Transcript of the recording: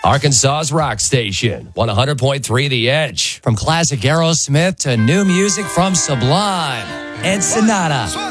Arkansas's rock station, 100.3 The Edge. From classic Aerosmith to new music from Sublime and Sonata.